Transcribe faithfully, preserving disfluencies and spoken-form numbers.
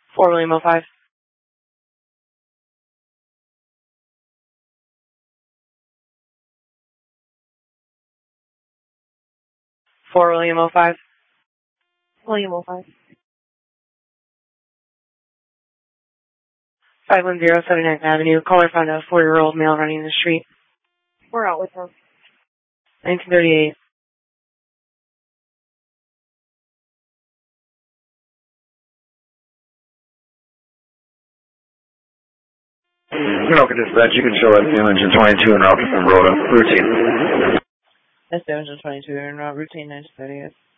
four William oh five. four William oh five. William oh five. five one zero seventy-ninth Avenue. Caller found a four-year-old male running the street. We're out with him. nineteen thirty-eight. Okay, dispatch, you can show us the engine twenty-two and route from Rhoda. Routine. That's the engine twenty-two and route routine nineteen thirty-eight.